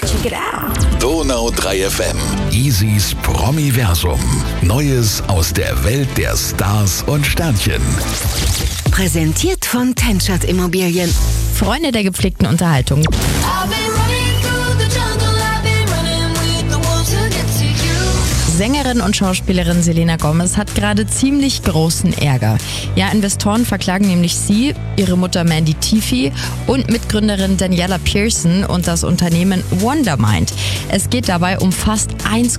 Check it out. Donau 3 FM. Easys Promiversum. Neues aus der Welt der Stars und Sternchen. Präsentiert von Tenschert Immobilien. Freunde der gepflegten Unterhaltung. Sängerin und Schauspielerin Selena Gomez hat gerade ziemlich großen Ärger. Ja, Investoren verklagen nämlich sie, ihre Mutter Mandy Teefey und Mitgründerin Daniela Pearson und das Unternehmen Wondermind. Es geht dabei um fast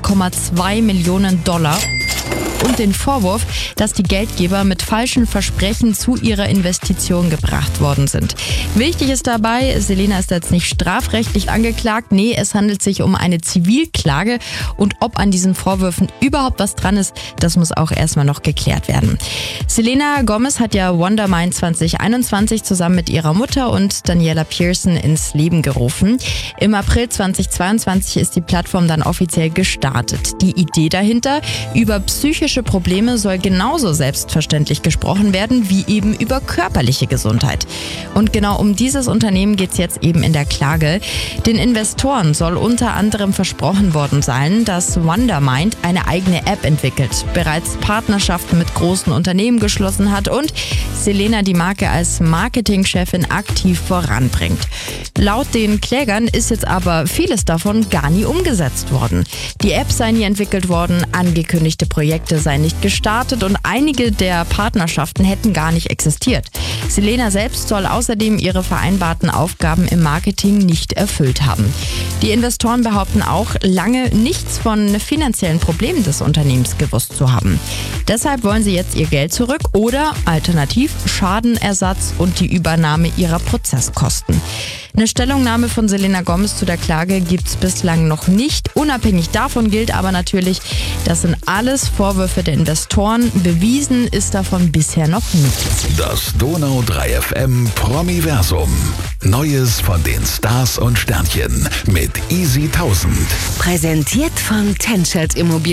1,2 Millionen Dollar. Und den Vorwurf, dass die Geldgeber mit falschen Versprechen zu ihrer Investition gebracht worden sind. Wichtig ist dabei, Selena ist jetzt nicht strafrechtlich angeklagt. Nee, es handelt sich um eine Zivilklage. Und ob an diesen Vorwürfen überhaupt was dran ist, das muss auch erstmal noch geklärt werden. Selena Gomez hat ja Wondermind 2021 zusammen mit ihrer Mutter und Daniela Pearson ins Leben gerufen. Im April 2022 ist die Plattform dann offiziell gestartet. Die Idee dahinter: über psychische Probleme soll genauso selbstverständlich gesprochen werden wie eben über körperliche Gesundheit. Und genau um dieses Unternehmen geht es jetzt eben in der Klage. Den Investoren soll unter anderem versprochen worden sein, dass Wondermind eine eigene App entwickelt, bereits Partnerschaften mit großen Unternehmen geschlossen hat und Selena die Marke als Marketingchefin aktiv voranbringt. Laut den Klägern ist jetzt aber vieles davon gar nie umgesetzt worden. Die App sei nie entwickelt worden, angekündigte Projekte seien nicht gestartet und einige der Partnerschaften hätten gar nicht existiert. Selena selbst soll außerdem ihre vereinbarten Aufgaben im Marketing nicht erfüllt haben. Die Investoren behaupten auch, lange nichts von finanziellen Problemen des Unternehmens gewusst zu haben. Deshalb wollen sie jetzt ihr Geld zurück oder alternativ Schadenersatz und die Übernahme ihrer Prozesskosten. Eine Stellungnahme von Selena Gomez zu der Klage gibt es bislang noch nicht. Unabhängig davon gilt aber natürlich, das sind alles Vorwürfe der Investoren. Bewiesen ist davon bisher noch nichts. Das Donau 3 FM Promiversum. Neues von den Stars und Sternchen mit Easy 1000. Präsentiert von Tenschert Immobilien.